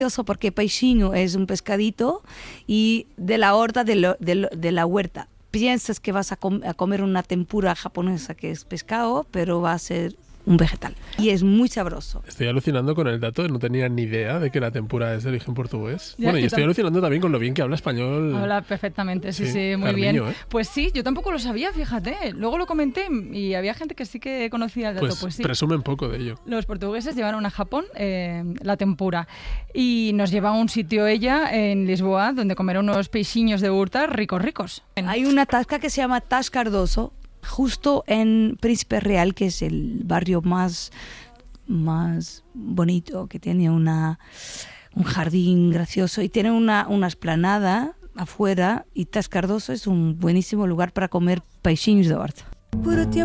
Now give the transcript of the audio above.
Porque peixinho es un pescadito y de la horta de la huerta. Piensas que vas a comer una tempura japonesa que es pescado, pero va a ser un vegetal. Y es muy sabroso. Estoy alucinando con el dato, no tenía ni idea de que la tempura es de origen portugués. Ya, y estoy alucinando también con lo bien que habla español. Habla perfectamente, sí, muy Carmiño, bien. Pues sí, yo tampoco lo sabía, fíjate. Luego lo comenté y había gente que sí que conocía el dato. Pues sí. Presumen poco de ello. Los portugueses llevaron a Japón la tempura y nos lleva a un sitio ella en Lisboa donde comer unos peixiños de hurta ricos. Hay una tasca que se llama Tas Cardoso, justo en Príncipe Real, que es el barrio más bonito, que tiene un jardín gracioso y tiene una esplanada afuera, y Tas Cardoso es un buenísimo lugar para comer peixinhos de horta.